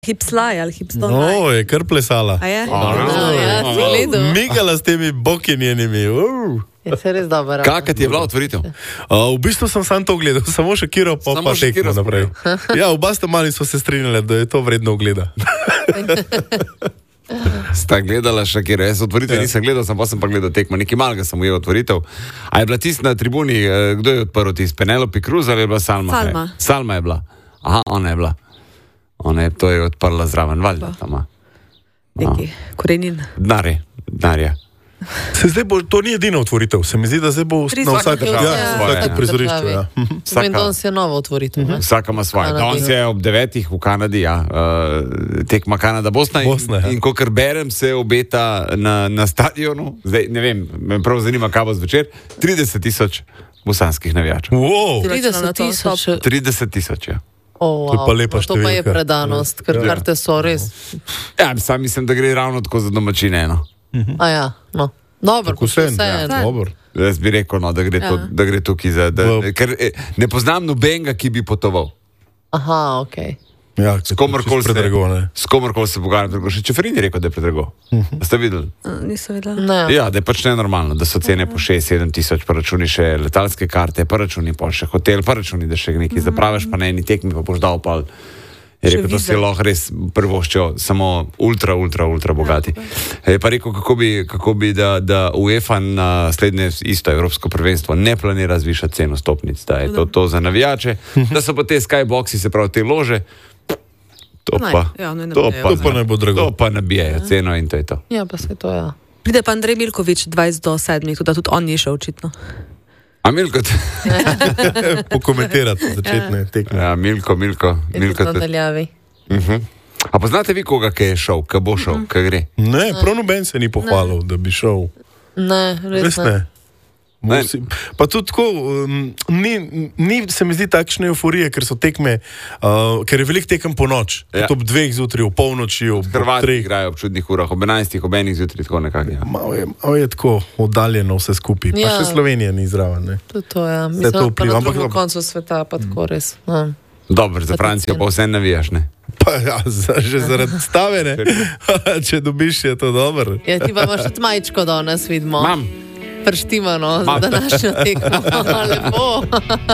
Hipslaj ali hipslaj. No, je kar plesala. A je? Ja, si gledal. Migala s temi boki njenimi. Je se res dobro. Kakšna ti je bila otvoritev? V bistvu sem sam to gledal, samo Shakiro pa tekmo naprej. Ja, oba sta mali so se strinjali, da je to vredno ogleda. Sta gledala Shakira, jaz otvoritev nisem gledal, sem pa gledal tekmo, nekaj malega sem ujel otvoritev. A je bila tist na tribuni, kdo je odprl tist, Penelope Cruz ali je bila Salma? Salma. Salma je bila. Aha, ona je bila. Ona je to je odprla zraven, valjda tam. Neki korenin. Denarje. Se zdaj bo, to ni edina otvoritev, se mi zdi, da zdaj bo na vsak prizorišču. Ja. Danes je nova otvoritev. Vsaka ima svoje. Danes je ob 9 v Kanadi, tekma Kanada-Bosna in kakor berem, se obeta na stadionu, zdaj ne vem, me prav zanima, kaj bo zvečer, 30,000 bosanskih navijačev. Wow. 30,000. Ja. To je pa lepa številka. To pa je predanost, ker karte so res. Ja, sam mislim, da gre ravno tako za domačine, no. A ja, no. Dobro, dobro. Jaz bi rekel, no, da gre tukaj za... Ker ne poznam nobenega, ki bi potoval. Aha, okej. Ja, s komorkoli se pogovarjam. Še Čeferin je rekel, da je predrago. Ste videli? Nisem videla. Ja, da je pač nenormalno, da so cene po 6-7 tisoč, pa računi še letalske karte, pa računi pa še hotel, pa računi, da še nekaj zapraviš, pa na eni tekmi pa boš dal pa... Je rekel, da si lahko res prvoščil samo ultra bogati. Je pa rekel, kako bi da UEFA na slednje isto evropsko prvenstvo ne planira zvišati ceno stopnic, da je to za navijače, da so pa te skyboxi, se pravi te lože, to pa ne bo drago. To pa nabijajo ceno in to je to. Ja, pa se to, ja. Pride pa Andrej Milković 20:07, da tudi on ni šel očitno. A Milko... Pokomentirati začetne tekme. Ja, Milko. Nadaljavi. A poznate vi koga, ki je šel, ki bo šel, ki gre? Ne, prav noben se ni pohvalil, da bi šel. Ne, res ne. Pa tudi tako, ni se mi zdi takšne euforije, ker so tekme, ker je veliko tekem po noč, ob 2 zjutraj, v polnoči, ob 3. Hrvati igrajo ob čudnih urah, ob 11, ob 1 zjutraj, tako nekako. Ja. Malo je tako oddaljeno vse skupaj, pa še Slovenija ni zraven. Ne? To ja, mislim, pa na drugem koncu sveta, pa tako res. Dobro, za Francijo pa vse navijaš, ne? Pa ja, že zaradi stave, ne? Če dobiš, je to dobro. Ja, ti pa imaš tudi majčko danes, vidimo. Mam. Prštimano za današnjo tekmo. Lepo.